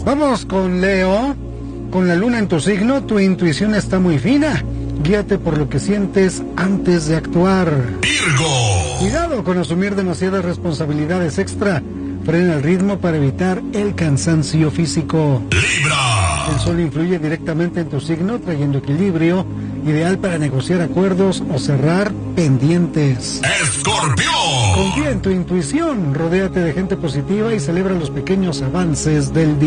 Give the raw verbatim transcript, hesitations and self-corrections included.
Vamos con Leo. Con la luna en tu signo, tu intuición está muy fina. Guíate por lo que sientes antes de actuar. Virgo. Cuidado con asumir demasiadas responsabilidades extra. Frena el ritmo para evitar el cansancio físico. Libra. El sol influye directamente en tu signo, trayendo equilibrio, ideal para negociar acuerdos o cerrar pendientes. Escorpión. Confía en tu intuición, rodéate de gente positiva y celebra los pequeños avances del día.